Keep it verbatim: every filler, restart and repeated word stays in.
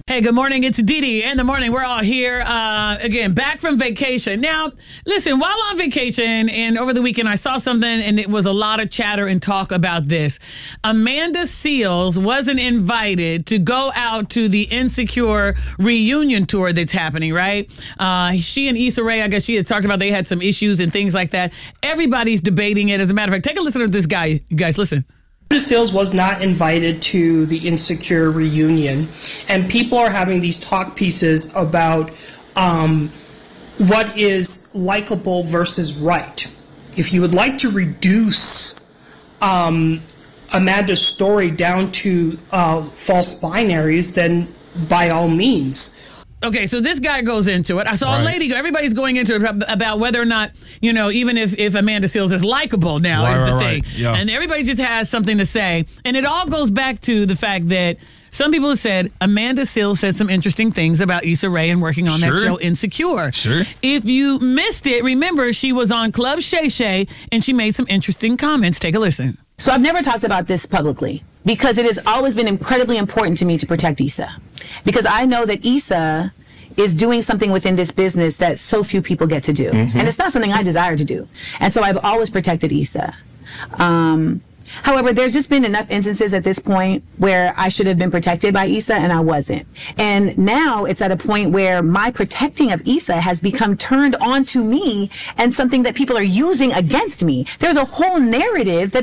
Hey, good morning. It's Dee Dee in the morning. We're all here uh, again, back from vacation. Now, listen, while on vacation and over the weekend, I saw something and it was a lot of chatter and talk about this. Amanda Seales wasn't invited to go out to the Insecure reunion tour that's happening, right? Uh, she and Issa Rae, I guess she has talked about they had some issues and things like that. Everybody's debating it. As a matter of fact, take a listen to this guy. You guys, listen. Amanda Seales was not invited to the Insecure reunion, and people are having these talk pieces about um, what is likable versus right. If you would like to reduce um, Amanda's story down to uh, false binaries, then by all means. Okay, so this guy goes into it. I saw Right. a lady go, everybody's going into it about whether or not, you know, even if, if Amanda Seales is likable now Right, is the right, thing. right. Yeah. And everybody just has something to say. And it all goes back to the fact that some people have said Amanda Seales said some interesting things about Issa Rae and working on Sure. that show Insecure. Sure. If you missed it, remember she was on Club Shay Shay and she made some interesting comments. Take a listen. So I've never talked about this publicly because it has always been incredibly important to me to protect Issa. Because I know that Issa is doing something within this business that so few people get to do. Mm-hmm. And it's not something I desire to do. And so I've always protected Issa. Um, however, there's just been enough instances at this point where I should have been protected by Issa and I wasn't. And now it's at a point where my protecting of Issa has become turned on to me and something that people are using against me. There's a whole narrative that